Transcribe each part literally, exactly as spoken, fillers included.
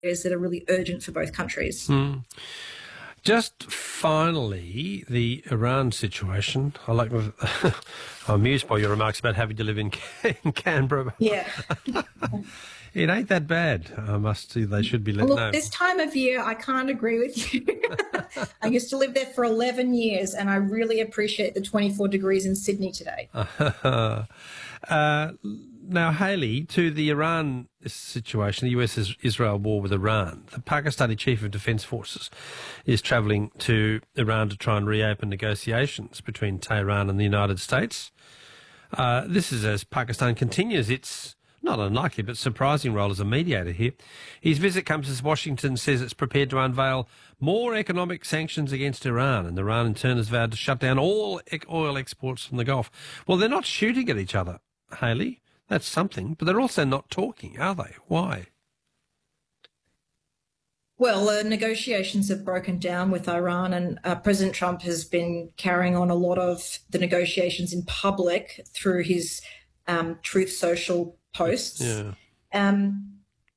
areas that are really urgent for both countries. Mm. Just finally, the Iran situation. I like. I'm amused by your remarks about having to live in, in Canberra. Yeah. It ain't that bad. I must say they should be let Look, know. this time of year, I can't agree with you. I used to live there for eleven years, and I really appreciate the twenty-four degrees in Sydney today. uh, now, Hayley, to the Iran situation, the U S-Israel war with Iran, the Pakistani Chief of Defence Forces is travelling to Iran to try and reopen negotiations between Tehran and the United States. Uh, this is as Pakistan continues its not unlikely but surprising role as a mediator here. His visit comes as Washington says it's prepared to unveil more economic sanctions against Iran, and Iran in turn has vowed to shut down all oil exports from the Gulf. Well, they're not shooting at each other, Hayley. That's something, but they're also not talking, are they? Why? Well, uh, negotiations have broken down with Iran, and uh, President Trump has been carrying on a lot of the negotiations in public through his um, Truth Social posts. Yeah. Um,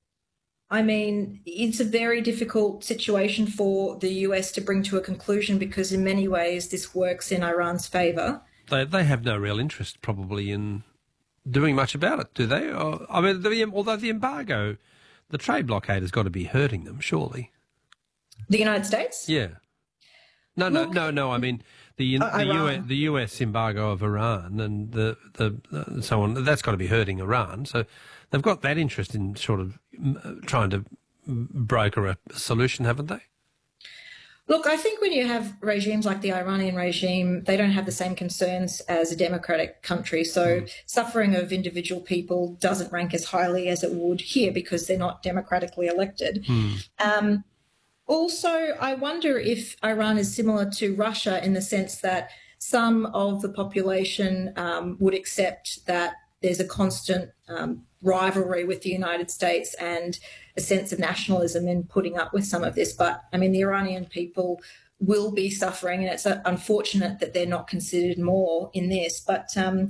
I mean, it's a very difficult situation for the U S to bring to a conclusion because in many ways this works in Iran's favour. They they have no real interest probably in doing much about it, do they? Or, I mean, the, although the embargo, the trade blockade has got to be hurting them, surely. The United States? Yeah. No, no, Look, no, no. I mean, the uh, the, U S, Iran. the U S embargo of Iran and the, the the so on. That's got to be hurting Iran. So they've got that interest in sort of trying to broker a solution, haven't they? Look, I think when you have regimes like the Iranian regime, they don't have the same concerns as a democratic country. So mm. suffering of individual people doesn't rank as highly as it would here because they're not democratically elected. Mm. Um, also, I wonder if Iran is similar to Russia in the sense that some of the population um, would accept that there's a constant um, rivalry with the United States and a sense of nationalism in putting up with some of this. But, I mean, the Iranian people will be suffering, and it's unfortunate that they're not considered more in this. But um,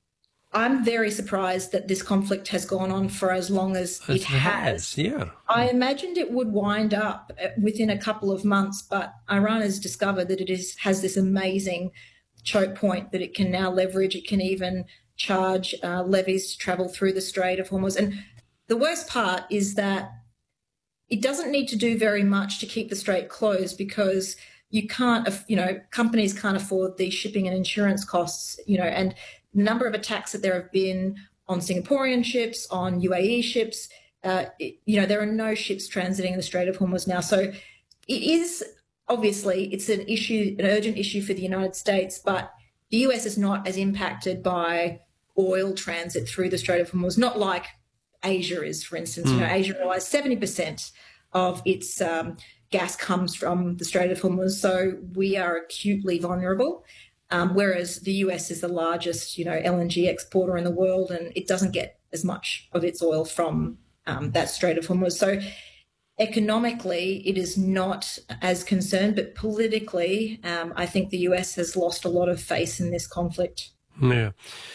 I'm very surprised that this conflict has gone on for as long as it, it has. has. Yeah. I imagined it would wind up within a couple of months, but Iran has discovered that it is has this amazing choke point that it can now leverage. It can even charge uh, levies to travel through the Strait of Hormuz. And the worst part is that it doesn't need to do very much to keep the strait closed because you can't, you know, companies can't afford the shipping and insurance costs, you know, and the number of attacks that there have been on Singaporean ships, on U A E ships, uh, it, you know, there are no ships transiting in the Strait of Hormuz now. So it is, obviously, it's an issue, an urgent issue for the United States, but the U S is not as impacted by oil transit through the Strait of Hormuz, not like Asia is, for instance. Mm. You know, Asia relies seventy percent of its um, gas comes from the Strait of Hormuz, so we are acutely vulnerable, um, whereas the U S is the largest, you know, L N G exporter in the world, and it doesn't get as much of its oil from um, that Strait of Hormuz. So economically, it is not as concerned, but politically, um, I think the U S has lost a lot of face in this conflict. Yeah.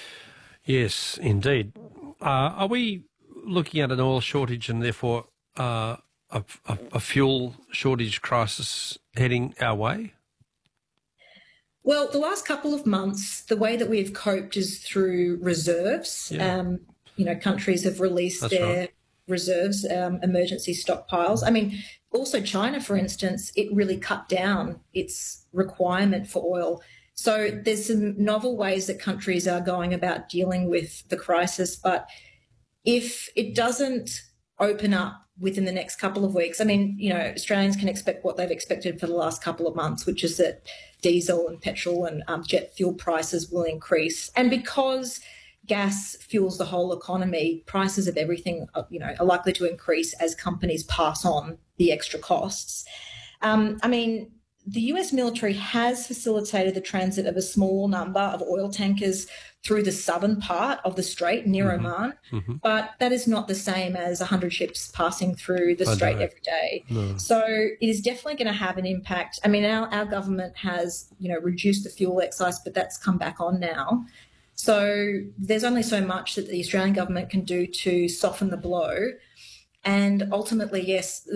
Yes, indeed. Uh, are we looking at an oil shortage and therefore uh, a, a, a fuel shortage crisis heading our way? Well, the last couple of months, the way that we've coped is through reserves. Yeah. Um, you know, countries have released That's their right. reserves, um, emergency stockpiles. I mean, also China, for instance, it really cut down its requirement for oil. So there's some novel ways that countries are going about dealing with the crisis. But if it doesn't open up within the next couple of weeks, I mean, you know, Australians can expect what they've expected for the last couple of months, which is that diesel and petrol and um, jet fuel prices will increase. And because gas fuels the whole economy, prices of everything, you know, are likely to increase as companies pass on the extra costs. Um, I mean, the U S military has facilitated the transit of a small number of oil tankers through the southern part of the strait near mm-hmm. Oman, mm-hmm. but that is not the same as one hundred ships passing through the I strait know. every day. No. So it is definitely going to have an impact. I mean, our, our government has, you know, reduced the fuel excise, but that's come back on now. So there's only so much that the Australian government can do to soften the blow. And ultimately, yes,